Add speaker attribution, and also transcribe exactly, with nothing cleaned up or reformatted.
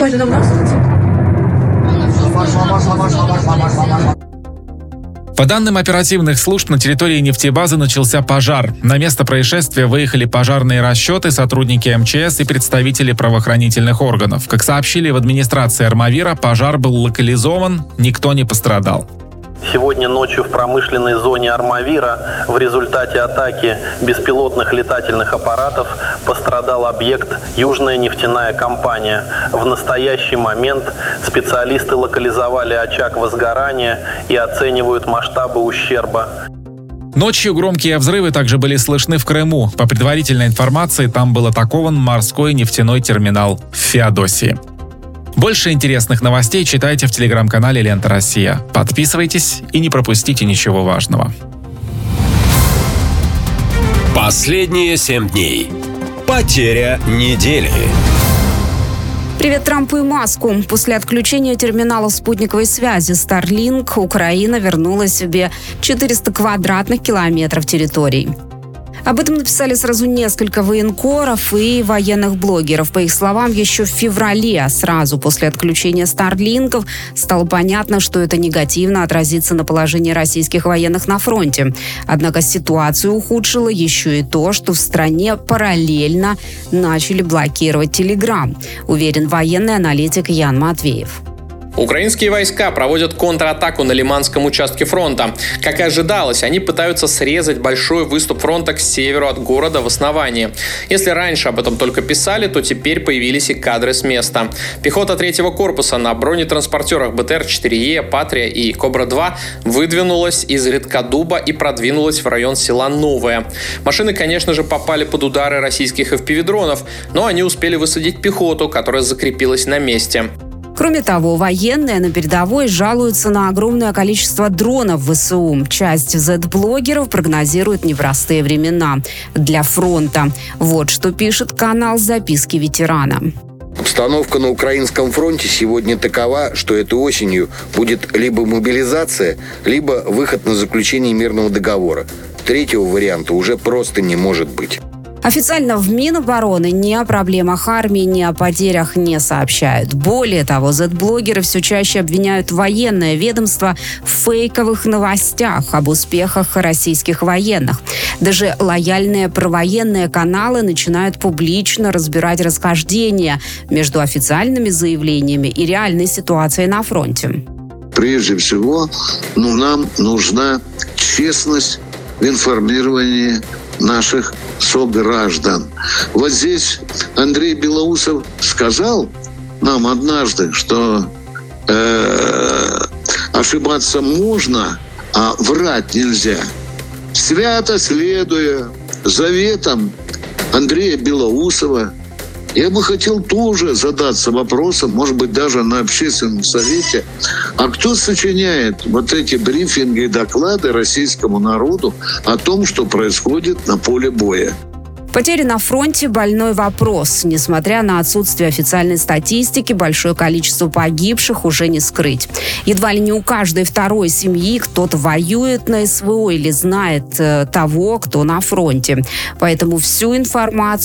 Speaker 1: По данным оперативных служб, на территории нефтебазы начался пожар. На место происшествия выехали пожарные расчеты, сотрудники эм че эс и представители правоохранительных органов. Как сообщили в администрации Армавира, пожар был локализован, никто не пострадал.
Speaker 2: Сегодня ночью в промышленной зоне Армавира в результате атаки беспилотных летательных аппаратов пострадал объект «Южная нефтяная компания». В настоящий момент специалисты локализовали очаг возгорания и оценивают масштабы ущерба.
Speaker 1: Ночью громкие взрывы также были слышны в Крыму. По предварительной информации, там был атакован морской нефтяной терминал в Феодосии. Больше интересных новостей читайте в телеграм-канале «Лента Россия». Подписывайтесь и не пропустите ничего важного.
Speaker 3: Последние семь дней. Потеря недели.
Speaker 4: Привет Трампу и Маску. После отключения терминалов спутниковой связи Starlink Украина вернула себе четыреста квадратных километров территорий. Об этом написали сразу несколько военкоров и военных блогеров. По их словам, еще в феврале, сразу после отключения старлинков, стало понятно, что это негативно отразится на положении российских военных на фронте. Однако ситуацию ухудшило еще и то, что в стране параллельно начали блокировать Telegram, уверен военный аналитик Ян Матвеев.
Speaker 5: Украинские войска проводят контратаку на Лиманском участке фронта. Как и ожидалось, они пытаются срезать большой выступ фронта к северу от города в основании. Если раньше об этом только писали, то теперь появились и кадры с места. Пехота третьего корпуса на бронетранспортерах бэ тэ эр четыре е, Патрия и Кобра два выдвинулась из Редкодуба и продвинулась в район села Новое. Машины, конечно же, попали под удары российских эф пи ви-дронов, но они успели высадить пехоту, которая закрепилась на месте.
Speaker 4: Кроме того, военные на передовой жалуются на огромное количество дронов вэ эс у. Часть зет-блогеров прогнозирует непростые времена для фронта. Вот что пишет канал «Записки ветерана».
Speaker 6: Обстановка на украинском фронте сегодня такова, что этой осенью будет либо мобилизация, либо выход на заключение мирного договора. Третьего варианта уже просто не может быть.
Speaker 4: Официально в Минобороны ни о проблемах армии, ни о потерях не сообщают. Более того, зет-блогеры все чаще обвиняют военное ведомство в фейковых новостях об успехах российских военных. Даже лояльные провоенные каналы начинают публично разбирать расхождения между официальными заявлениями и реальной ситуацией на фронте.
Speaker 7: Прежде всего, ну, нам нужна честность в информировании наших сограждан. Вот здесь Андрей Белоусов сказал нам однажды, что э, ошибаться можно, а врать нельзя. Свято следуя заветам Андрея Белоусова, я бы хотел тоже задаться вопросом, может быть, даже на общественном совете, а кто сочиняет вот эти брифинги и доклады российскому народу о том, что происходит на поле боя?
Speaker 4: Потери на фронте – больной вопрос. Несмотря на отсутствие официальной статистики, большое количество погибших уже не скрыть. Едва ли не у каждой второй семьи кто-то воюет на эс вэ о или знает э, того, кто на фронте. Поэтому всю информацию